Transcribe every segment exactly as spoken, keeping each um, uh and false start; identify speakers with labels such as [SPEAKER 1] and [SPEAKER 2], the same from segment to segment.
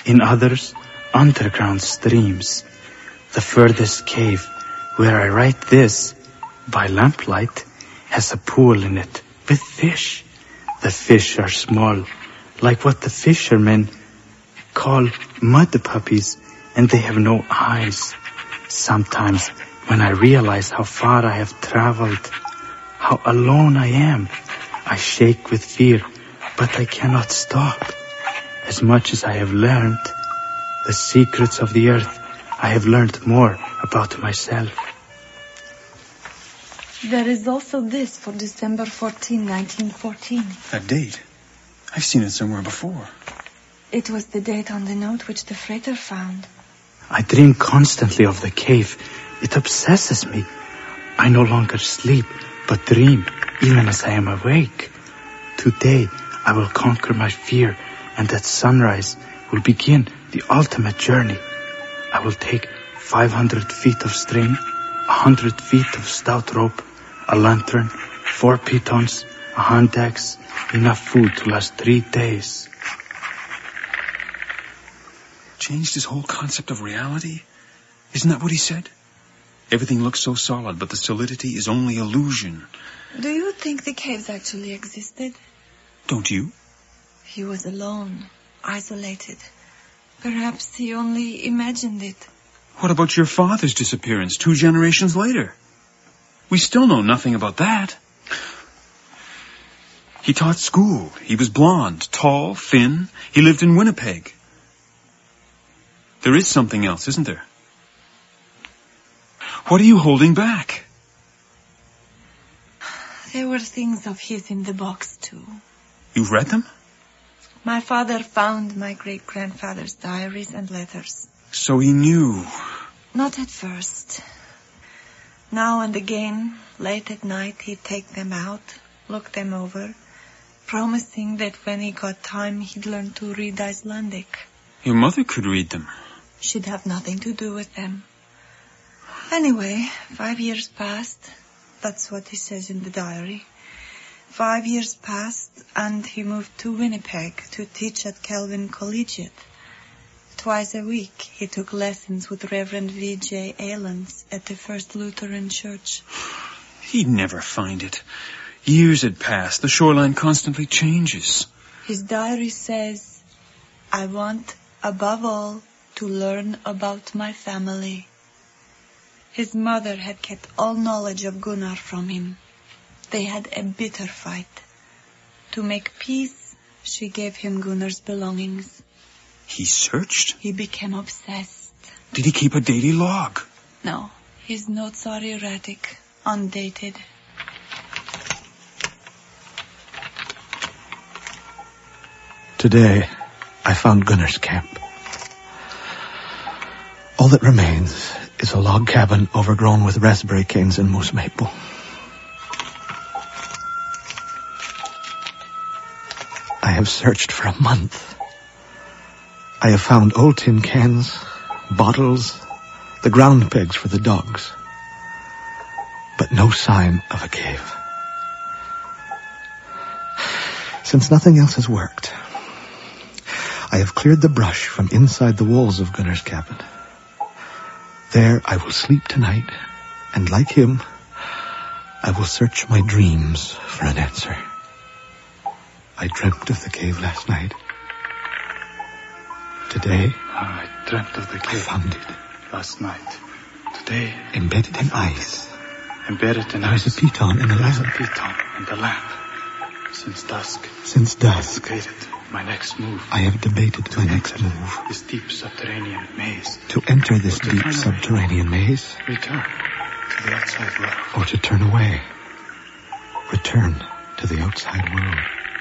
[SPEAKER 1] In others, underground streams. The furthest cave where I write this, by lamplight, has a pool in it with fish. The fish are small, like what the fishermen call mud puppies, and they have no eyes. Sometimes, when I realize how far I have traveled, how alone I am, I shake with fear, but I cannot stop. As much as I have learned the secrets of the earth, I have learned more about myself.
[SPEAKER 2] There is also this for December fourteenth, nineteen fourteen.
[SPEAKER 3] That date? I've seen it somewhere before.
[SPEAKER 2] It was the date on the note which the freighter found.
[SPEAKER 1] I dream constantly of the cave. It obsesses me. I no longer sleep, but dream, even as I am awake. Today, I will conquer my fear, and at sunrise will begin the ultimate journey. I will take five hundred feet of string, one hundred feet of stout rope, a lantern, four pitons, a hand axe, enough food to last three days.
[SPEAKER 3] Changed his whole concept of reality? Isn't that what he said? Everything looks so solid, but the solidity is only illusion.
[SPEAKER 2] Do you think the caves actually existed?
[SPEAKER 3] Don't you?
[SPEAKER 2] He was alone, isolated. Perhaps he only imagined it.
[SPEAKER 3] What about your father's disappearance two generations later? We still know nothing about that. He taught school. He was blonde, tall, thin. He lived in Winnipeg. There is something else, isn't there? What are you holding back?
[SPEAKER 2] There were things of his in the box, too.
[SPEAKER 3] You've read them?
[SPEAKER 2] My father found my great-grandfather's diaries and letters.
[SPEAKER 3] So he knew.
[SPEAKER 2] Not at first. Now and again, late at night, he'd take them out, look them over, promising that when he got time, he'd learn to read Icelandic.
[SPEAKER 3] Your mother could read them.
[SPEAKER 2] She'd have nothing to do with them. Anyway, five years passed. That's what he says in the diary. Five years passed, and he moved to Winnipeg to teach at Calvin Collegiate. Twice a week, he took lessons with Reverend V J Alens at the First Lutheran Church.
[SPEAKER 3] He'd never find it. Years had passed. The shoreline constantly changes.
[SPEAKER 2] His diary says, I want, above all, to learn about my family. His mother had kept all knowledge of Gunnar from him. They had a bitter fight. To make peace, she gave him Gunnar's belongings.
[SPEAKER 3] He searched?
[SPEAKER 2] He became obsessed.
[SPEAKER 3] Did he keep a daily log?
[SPEAKER 2] No, his notes are erratic, undated.
[SPEAKER 4] Today, I found Gunnar's camp. All that remains is a log cabin overgrown with raspberry canes and moose maple. I have searched for a month. I have found old tin cans, bottles, the ground pegs for the dogs, but no sign of a cave. Since nothing else has worked, I have cleared the brush from inside the walls of Gunnar's cabin. There I will sleep tonight, and like him, I will search my dreams for an answer. I dreamt of the cave last night. Today,
[SPEAKER 1] I dreamt of the cave.
[SPEAKER 4] I found it.
[SPEAKER 1] Last night. Today,
[SPEAKER 4] embedded in ice.
[SPEAKER 1] Embedded in
[SPEAKER 4] there
[SPEAKER 1] ice.
[SPEAKER 4] There is a piton in the lamp.
[SPEAKER 1] There is a piton in the lamp. Since dusk.
[SPEAKER 4] Since dusk.
[SPEAKER 1] I debated my next move.
[SPEAKER 4] I have debated
[SPEAKER 1] to
[SPEAKER 4] my next move.
[SPEAKER 1] This deep subterranean maze.
[SPEAKER 4] To enter this to deep subterranean away. maze.
[SPEAKER 1] Return to the outside world.
[SPEAKER 4] Or to turn away. Return to the outside world.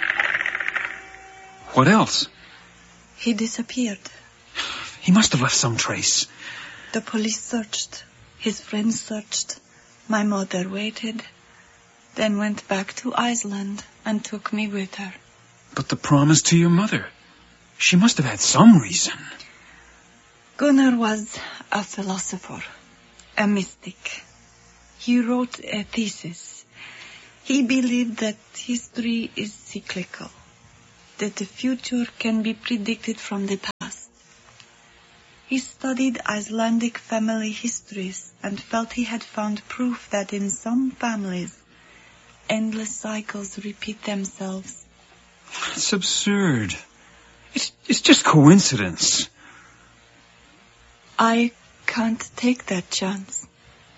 [SPEAKER 3] What else?
[SPEAKER 2] He disappeared.
[SPEAKER 3] He must have left some trace.
[SPEAKER 2] The police searched. His friends searched. My mother waited, then went back to Iceland and took me with her.
[SPEAKER 3] But the promise to your mother. She must have had some reason.
[SPEAKER 2] Gunnar was a philosopher, a mystic. He wrote a thesis. He believed that history is cyclical, that the future can be predicted from the past. He studied Icelandic family histories and felt he had found proof that in some families, endless cycles repeat themselves.
[SPEAKER 3] It's absurd. It's, it's just coincidence.
[SPEAKER 2] I can't take that chance.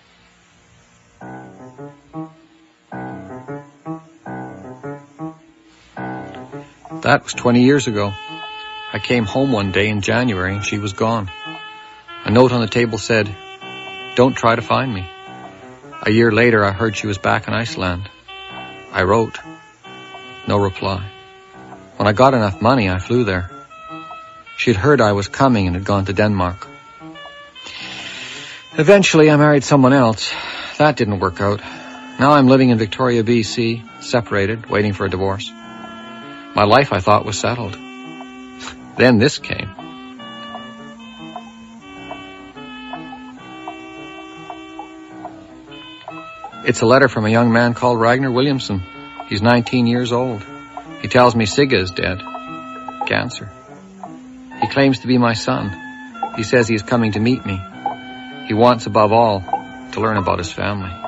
[SPEAKER 5] That was twenty years ago. I came home one day in January and she was gone. A note on the table said, "Don't try to find me." A year later, I heard she was back in Iceland. I wrote. No reply. When I got enough money, I flew there. She'd heard I was coming and had gone to Denmark. Eventually, I married someone else. That didn't work out. Now I'm living in Victoria, B C, separated, waiting for a divorce. My life, I thought, was settled. Then this came. It's a letter from a young man called Ragnar Williamson. He's nineteen years old. He tells me Sigga is dead. Cancer. He claims to be my son. He says he is coming to meet me. He wants, above all, to learn about his family.